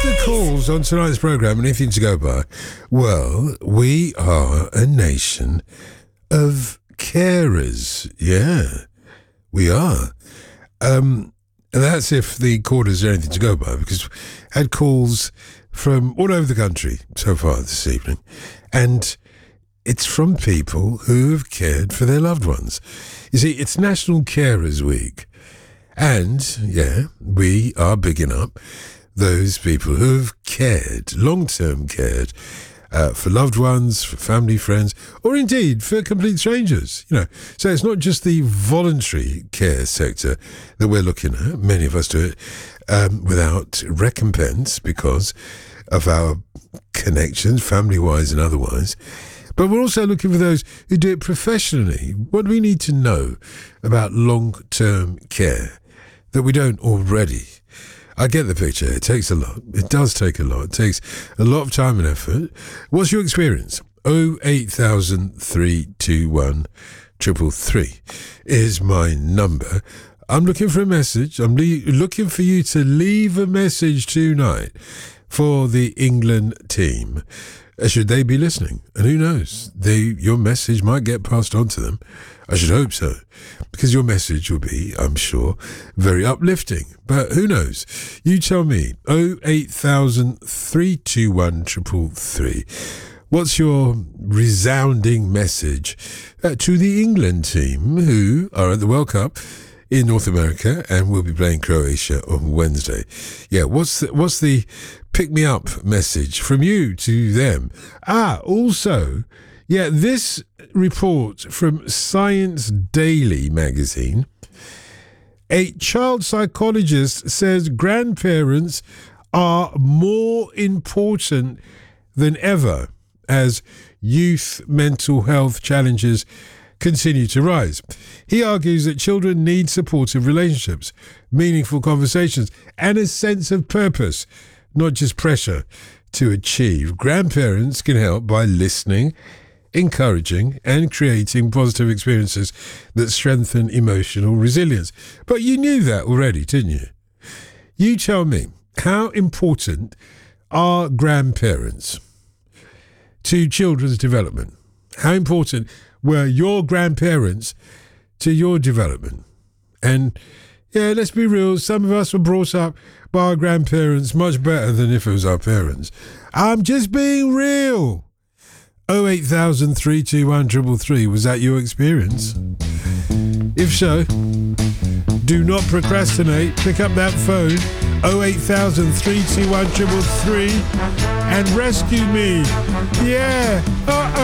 the calls on tonight's programme, anything to go by? Well, we are a nation of carers. Yeah, we are. And that's if the quarters are anything to go by, because we had calls from all over the country so far this evening. And it's from people who have cared for their loved ones. You see, it's National Carers Week. And, yeah, we are bigging up those people who have cared, long-term cared, for loved ones, for family, friends, or indeed for complete strangers. You know, so it's not just the voluntary care sector that we're looking at. Many of us do it without recompense because of our connections, family-wise and otherwise. But we're also looking for those who do it professionally. What do we need to know about long-term care that we don't already? I get the picture. It takes a lot. It does take a lot. It takes a lot of time and effort. What's your experience? 08000 321 333 is my number. I'm looking for a message. I'm looking for you to leave a message tonight for the England team. Should they be listening? And who knows? Your message might get passed on to them. I should hope so, because your message will be, I'm sure, very uplifting. But who knows? You tell me. 08000 321 333. What's your resounding message to the England team who are at the World Cup in North America and will be playing Croatia on Wednesday? Yeah, what's the pick-me-up message from you to them? Also, yeah, this report from Science Daily magazine, a child psychologist says grandparents are more important than ever as youth mental health challenges continue to rise. He argues that children need supportive relationships, meaningful conversations, and a sense of purpose, not just pressure to achieve. Grandparents can help by listening, encouraging, and creating positive experiences that strengthen emotional resilience. But you knew that already, didn't you? You tell me, how important are grandparents to children's development? How important were your grandparents to your development? And yeah, let's be real, some of us were brought up by our grandparents much better than if it was our parents. I'm just being real. 08000 321 333. Was that your experience? If so, do not procrastinate. Pick up that phone, 08000 321 333, and rescue me. Yeah.